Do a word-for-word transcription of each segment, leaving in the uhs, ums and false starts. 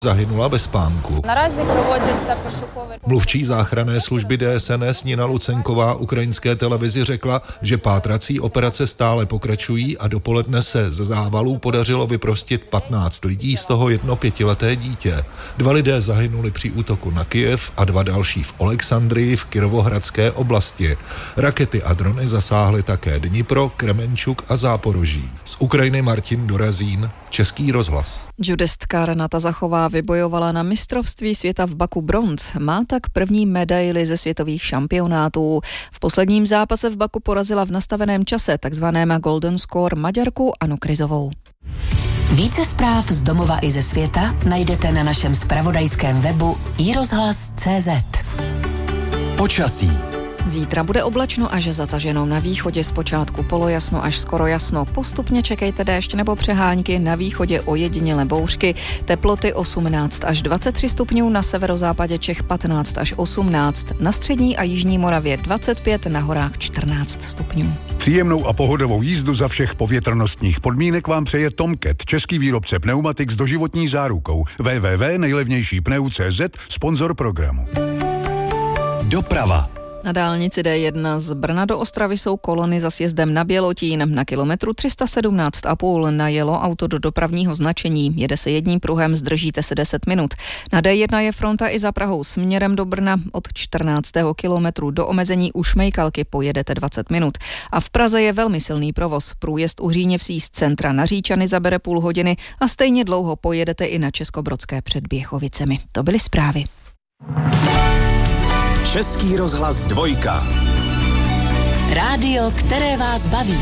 Zahynula ve spánku. Narazí provodíce pošukové. Mluvčí záchranné služby D S N S Nina Lucenková ukrajinské televizi řekla, že pátrací operace stále pokračují a dopoledne se ze závalů podařilo vyprostit patnáct lidí, z toho jedno pětileté dítě. Dva lidé zahynuli při útoku na Kyjev a dva další v Alexandrii v Kyrovohradské oblasti. Rakety a drony zasáhly také Dnipro, Kremenčuk a Záporoží. Z Ukrajiny Martin Dorazín, Český rozhlas. Judistka Renata Zachová vybojovala na mistrovství světa v Baku bronz. Má tak první medaili ze světových šampionátů. V posledním zápase v Baku porazila v nastaveném čase, takzvaném Golden Score, Maďarku Anu Kryzovou. Více zpráv z domova i ze světa najdete na našem zpravodajském webu i rozhlas tečka cé zet. Počasí. Zítra bude oblačno až zataženo, na východě zpočátku polojasno až skoro jasno. Postupně čekejte déšť nebo přehánky, na východě ojedinělé bouřky. Teploty osmnáct až dvacet tři stupňů, na severozápadě Čech patnáct až osmnáct, na střední a jižní Moravě dvacet pět, na horách čtrnáct stupňů. Příjemnou a pohodovou jízdu za všech povětrnostních podmínek vám přeje Tomcat, český výrobce pneumatik s doživotní zárukou. w w w tečka nejlevnější pneu tečka cé zet, sponzor programu. Doprava. Na dálnici D jedna z Brna do Ostravy jsou kolony za sjezdem na Bělotín. Na kilometru tři sta sedmnáct a půl najelo auto do dopravního značení. Jede se jedním pruhem, zdržíte se deset minut. Na D jedna je fronta i za Prahou směrem do Brna. Od čtrnáctého kilometru do omezení u Šmejkalky pojedete dvacet minut. A v Praze je velmi silný provoz. Průjezd u Hříněvsí z centra na Říčany zabere půl hodiny a stejně dlouho pojedete i na Českobrodské před Běchovicemi. To byly zprávy. Český rozhlas dvojka. Rádio, které vás baví.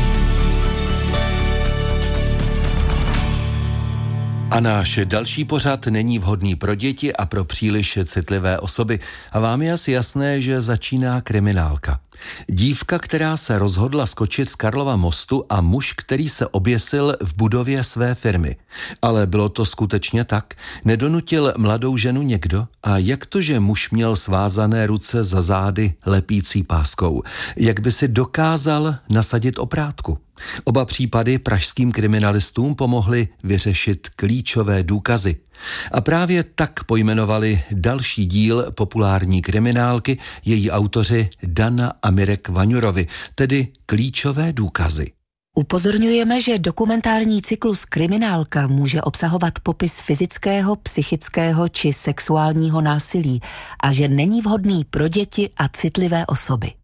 A náš další pořad není vhodný pro děti a pro příliš citlivé osoby. A vám je asi jasné, že začíná kriminálka. Dívka, která se rozhodla skočit z Karlova mostu a muž, který se oběsil v budově své firmy. Ale bylo to skutečně tak? Nedonutil mladou ženu někdo? A jak to, že muž měl svázané ruce za zády lepící páskou? Jak by si dokázal nasadit oprátku? Oba případy pražským kriminalistům pomohly vyřešit klíčové důkazy. A právě tak pojmenovali další díl populární kriminálky její autoři Dana a Mirek Vaňurovi, tedy Klíčové důkazy. Upozorňujeme, že dokumentární cyklus Kriminálka může obsahovat popis fyzického, psychického či sexuálního násilí a že není vhodný pro děti a citlivé osoby.